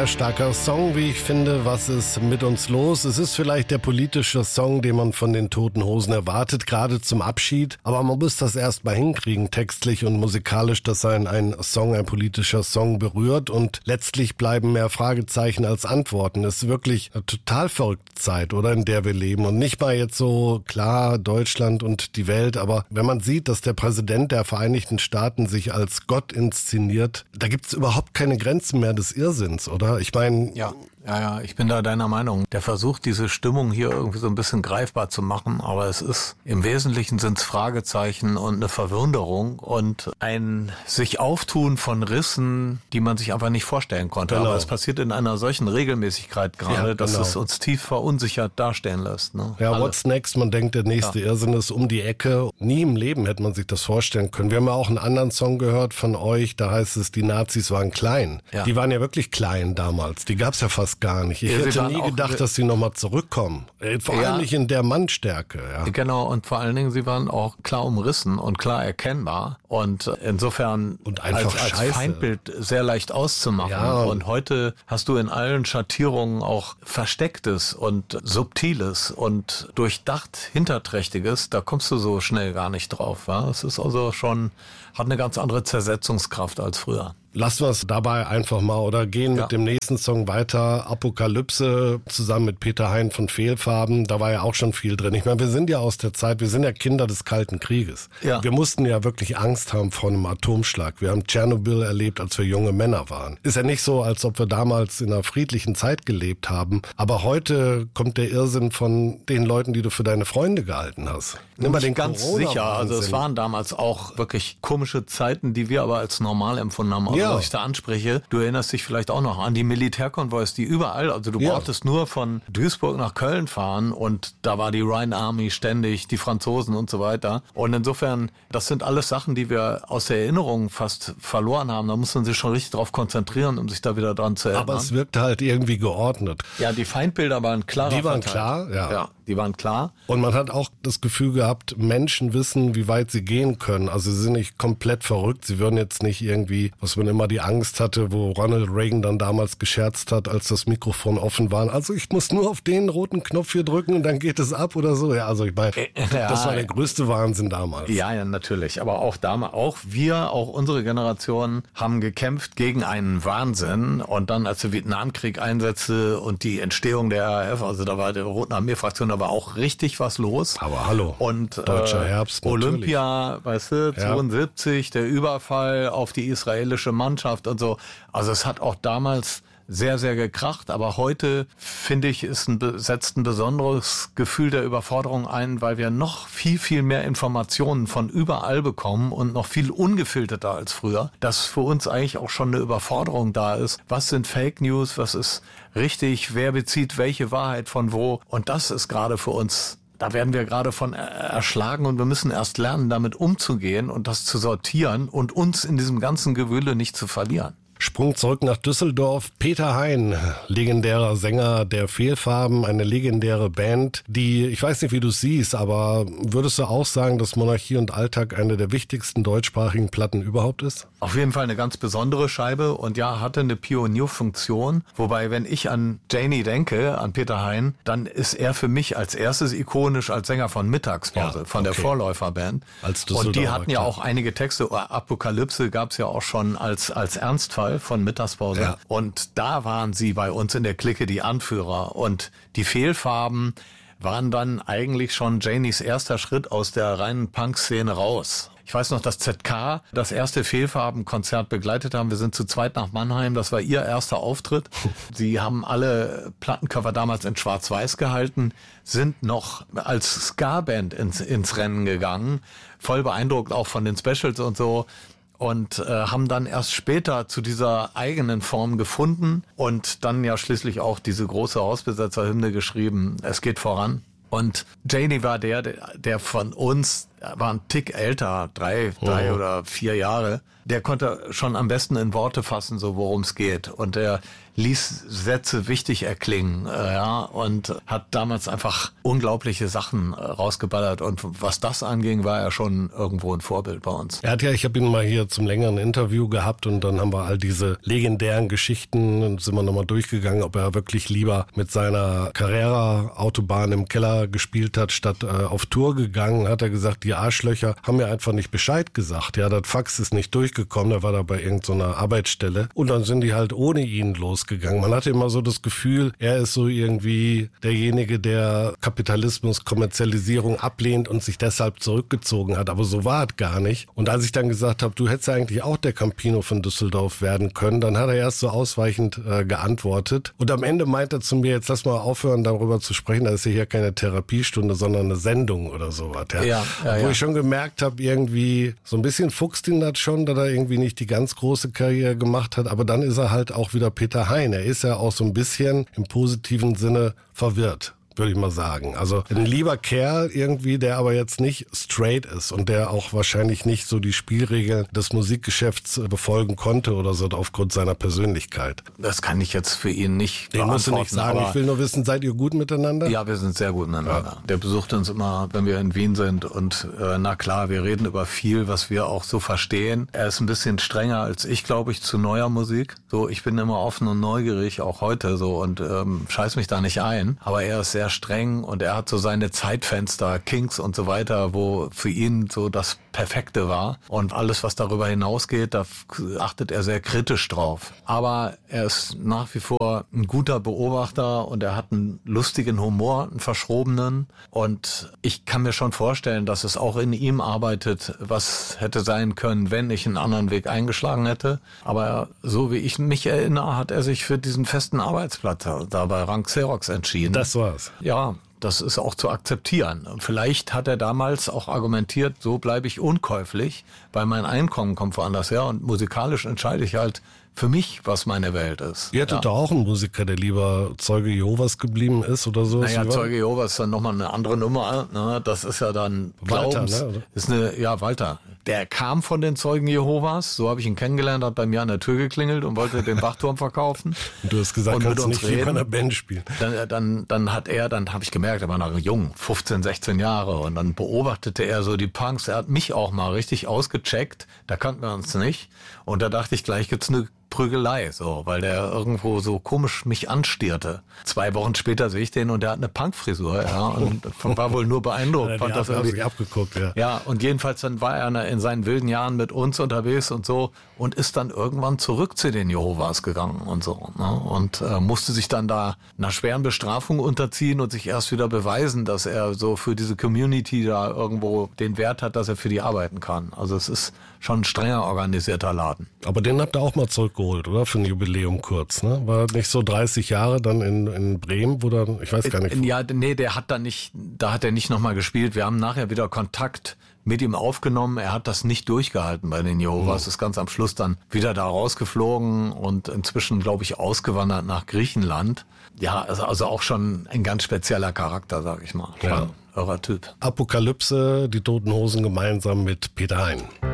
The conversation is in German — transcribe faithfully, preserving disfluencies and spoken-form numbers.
sehr starker Song, wie ich finde. Was ist mit uns los? Es ist vielleicht der politische Song, den man von den Toten Hosen erwartet, gerade zum Abschied. Aber man muss das erst mal hinkriegen, textlich und musikalisch, dass ein, ein Song, ein politischer Song berührt. Und letztlich bleiben mehr Fragezeichen als Antworten. Es ist wirklich eine total verrückte Zeit, oder, in der wir leben. Und nicht mal jetzt so, klar, Deutschland und die Welt. Aber wenn man sieht, dass der Präsident der Vereinigten Staaten sich als Gott inszeniert, da gibt es überhaupt keine Grenzen mehr des Irrsinns, oder? Ich meine... Ja. Ja, ja, ich bin da deiner Meinung. Der versucht, diese Stimmung hier irgendwie so ein bisschen greifbar zu machen, aber es ist, im Wesentlichen sind es Fragezeichen und eine Verwunderung und ein sich auftun von Rissen, die man sich einfach nicht vorstellen konnte. Genau. Aber es passiert in einer solchen Regelmäßigkeit gerade, ja, dass genau. es uns tief verunsichert dastehen lässt. Ne? Ja, Alle. what's next? Man denkt, der nächste ja. Irrsinn ist um die Ecke. Nie im Leben hätte man sich das vorstellen können. Wir haben ja auch einen anderen Song gehört von euch, da heißt es, die Nazis waren klein. Ja. Die waren ja wirklich klein damals. Die gab's ja fast gar nicht. Ich ja, hätte nie gedacht, dass sie nochmal zurückkommen. Vor ja. allem nicht in der Mannstärke. Ja. Genau, und vor allen Dingen, sie waren auch klar umrissen und klar erkennbar. Und insofern und einfach als, als Feindbild sehr leicht auszumachen. Ja. Und heute hast du in allen Schattierungen auch Verstecktes und Subtiles und durchdacht Hinterträchtiges. Da kommst du so schnell gar nicht drauf. Ja? Es ist also schon, hat eine ganz andere Zersetzungskraft als früher. Lassen wir es dabei einfach mal oder gehen ja. mit dem nächsten Song weiter. Apokalypse zusammen mit Peter Hein von Fehlfarben. Da war ja auch schon viel drin. Ich meine, wir sind ja aus der Zeit, wir sind ja Kinder des Kalten Krieges. Ja. Wir mussten ja wirklich Angst haben vor einem Atomschlag. Wir haben Tschernobyl erlebt, als wir junge Männer waren. Ist ja nicht so, als ob wir damals in einer friedlichen Zeit gelebt haben. Aber heute kommt der Irrsinn von den Leuten, die du für deine Freunde gehalten hast. Nimm mal den ganz sicher. Also es waren damals auch wirklich komische Zeiten, die wir aber als normal empfunden haben. Also ja. was ich da anspreche, du erinnerst dich vielleicht auch noch an die Militärkonvois, die überall, also du ja. brauchtest nur von Duisburg nach Köln fahren und da war die Rhine Army ständig, die Franzosen und so weiter. Und insofern, das sind alles Sachen, die wir aus der Erinnerung fast verloren haben. Da muss man sich schon richtig drauf konzentrieren, um sich da wieder dran zu erinnern. Aber es wirkte halt irgendwie geordnet. Ja, die Feindbilder waren klar. Die waren klar, ja. ja. Die waren klar. Und man hat auch das Gefühl gehabt, Menschen wissen, wie weit sie gehen können. Also sie sind nicht komplett verrückt. Sie würden jetzt nicht irgendwie, was man immer die Angst hatte, wo Ronald Reagan dann damals gescherzt hat, als das Mikrofon offen war. Also ich muss nur auf den roten Knopf hier drücken und dann geht es ab oder so. Ja, also ich meine, ja, das war der größte Wahnsinn damals. Ja, ja, natürlich. Aber auch damals, auch wir, auch unsere Generation haben gekämpft gegen einen Wahnsinn. Und dann, als der Vietnamkrieg einsetzte und die Entstehung der R A F, also da war der Roten Armee-Fraktion, da war auch richtig was los. Aber hallo, und deutscher äh, Herbst natürlich. Olympia, weißt du, zweiundsiebzig, ja. der Überfall auf die israelische Mannschaft und so. Also es hat auch damals sehr, sehr gekracht, aber heute, finde ich, ist ein, setzt ein besonderes Gefühl der Überforderung ein, weil wir noch viel, viel mehr Informationen von überall bekommen und noch viel ungefilterter als früher, dass für uns eigentlich auch schon eine Überforderung da ist. Was sind Fake News? Was ist richtig? Wer bezieht welche Wahrheit von wo? Und das ist gerade für uns, da werden wir gerade von erschlagen und wir müssen erst lernen, damit umzugehen und das zu sortieren und uns in diesem ganzen Gewühle nicht zu verlieren. Sprung zurück nach Düsseldorf. Peter Hein, legendärer Sänger der Fehlfarben, eine legendäre Band, die, ich weiß nicht, wie du siehst, aber würdest du auch sagen, dass Monarchie und Alltag eine der wichtigsten deutschsprachigen Platten überhaupt ist? Auf jeden Fall eine ganz besondere Scheibe und ja, hatte eine Pionierfunktion. Wobei, wenn ich an Janie denke, an Peter Hein, dann ist er für mich als erstes ikonisch als Sänger von Mittagspause, ja, von der okay. Vorläuferband. Als und die hatten ja auch einige Texte. Apokalypse gab es ja auch schon als, als Ernstfall von Mittagspause. Ja. Und da waren sie bei uns in der Clique die Anführer. Und die Fehlfarben waren dann eigentlich schon Janies erster Schritt aus der reinen Punk-Szene raus. Ich weiß noch, dass Z K das erste Fehlfarben-Konzert begleitet haben. Wir sind zu zweit nach Mannheim. Das war ihr erster Auftritt. Sie haben alle Plattencover damals in Schwarz-Weiß gehalten, sind noch als Ska-Band ins, ins Rennen gegangen. Voll beeindruckt auch von den Specials und so. Und äh, haben dann erst später zu dieser eigenen Form gefunden und dann ja schließlich auch diese große Hausbesetzerhymne geschrieben, Es geht voran. Und Janie war der, der von uns er war ein Tick älter, drei, drei Mhm. oder vier Jahre. Der konnte schon am besten in Worte fassen, so worum es geht. Und der ließ Sätze wichtig erklingen, äh, ja, und hat damals einfach unglaubliche Sachen äh, rausgeballert. Und was das anging, war er schon irgendwo ein Vorbild bei uns. Er hat ja, ich habe ihn mal hier zum längeren Interview gehabt und dann haben wir all diese legendären Geschichten und sind wir nochmal durchgegangen, ob er wirklich lieber mit seiner Carrera-Autobahn im Keller gespielt hat, statt äh, auf Tour gegangen. Hat er gesagt, die Arschlöcher haben mir einfach nicht Bescheid gesagt. Ja, das Fax ist nicht durchgekommen, der war da bei irgendeiner Arbeitsstelle und dann sind die halt ohne ihn losgegangen. Man hatte immer so das Gefühl, er ist so irgendwie derjenige, der Kapitalismus, Kommerzialisierung ablehnt und sich deshalb zurückgezogen hat. Aber so war es gar nicht. Und als ich dann gesagt habe, du hättest ja eigentlich auch der Campino von Düsseldorf werden können, dann hat er erst so ausweichend äh, geantwortet. Und am Ende meint er zu mir, jetzt lass mal aufhören, darüber zu sprechen. Das ist ja hier keine Therapiestunde, sondern eine Sendung oder sowas. Ja, ja, ja, Wo ja. ich schon gemerkt habe, irgendwie so ein bisschen fuchst ihn das schon, dass er irgendwie nicht die ganz große Karriere gemacht hat. Aber dann ist er halt auch wieder Peter Hein. Er ist ja auch so ein bisschen im positiven Sinne verwirrt, würde ich mal sagen. Also ein lieber Kerl irgendwie, der aber jetzt nicht straight ist und der auch wahrscheinlich nicht so die Spielregeln des Musikgeschäfts befolgen konnte oder so aufgrund seiner Persönlichkeit. Das kann ich jetzt für ihn nicht Den musst du nicht sagen. Ich will nur wissen, seid ihr gut miteinander? Ja, wir sind sehr gut miteinander. Ja. Der besucht uns immer, wenn wir in Wien sind und äh, na klar, wir reden über viel, was wir auch so verstehen. Er ist ein bisschen strenger als ich, glaube ich, zu neuer Musik. So, ich bin immer offen und neugierig, auch heute so und ähm, scheiß mich da nicht ein. Aber er ist sehr streng und er hat so seine Zeitfenster, Kings und so weiter, wo für ihn so das Perfekte war. Und alles, was darüber hinausgeht, da achtet er sehr kritisch drauf. Aber er ist nach wie vor ein guter Beobachter und er hat einen lustigen Humor, einen verschrobenen. Und ich kann mir schon vorstellen, dass es auch in ihm arbeitet, was hätte sein können, wenn ich einen anderen Weg eingeschlagen hätte. Aber so wie ich mich erinnere, hat er sich für diesen festen Arbeitsplatz da bei Rank Xerox entschieden. Das war's. Ja, das ist auch zu akzeptieren. Und vielleicht hat er damals auch argumentiert, so bleibe ich unkäuflich, weil mein Einkommen kommt woanders her und musikalisch entscheide ich halt für mich, was meine Welt ist. Ihr hattet ja. da auch einen Musiker, der lieber Zeuge Jehovas geblieben ist oder so? Naja, Zeuge Jehovas ist dann nochmal eine andere Nummer. Ne? Das ist ja dann Walter, Glaubens, ne? Oder? Ist eine, ja, Walter. Der kam von den Zeugen Jehovas, so habe ich ihn kennengelernt, hat bei mir an der Tür geklingelt und wollte den Wachturm verkaufen. Und du hast gesagt, und kannst mit uns nicht wie bei einer Band spielen. Dann, dann, dann hat er, dann habe ich gemerkt, er war noch jung, fünfzehn, sechzehn Jahre und dann beobachtete er so die Punks. Er hat mich auch mal richtig ausgecheckt, da kannten wir uns nicht und da dachte ich gleich, gibt's eine Prügelei, so, weil der irgendwo so komisch mich anstierte. Zwei Wochen später sehe ich den und der hat eine Punkfrisur, ja, und war wohl nur beeindruckt. Ja, fand das haben irgendwie sich abgeguckt, ja. Ja, und jedenfalls dann war er in seinen wilden Jahren mit uns unterwegs und so und ist dann irgendwann zurück zu den Jehovas gegangen und so, ne? Und äh, musste sich dann da einer schweren Bestrafung unterziehen und sich erst wieder beweisen, dass er so für diese Community da irgendwo den Wert hat, dass er für die arbeiten kann. Also es ist schon ein strenger organisierter Laden. Aber den habt ihr auch mal zurückgeholt, oder? Für ein Jubiläum kurz, ne? War nicht so dreißig Jahre dann in, in Bremen, wo dann, ich weiß gar nicht. Ja, nee, der hat dann nicht, da hat er nicht nochmal gespielt. Wir haben nachher wieder Kontakt mit ihm aufgenommen. Er hat das nicht durchgehalten bei den Jehovas. Mhm. Ist ganz am Schluss dann wieder da rausgeflogen und inzwischen, glaube ich, ausgewandert nach Griechenland. Ja, also, also auch schon ein ganz spezieller Charakter, sag ich mal. Ja. Irrer Typ. Apokalypse, die Toten Hosen gemeinsam mit Peter Hein.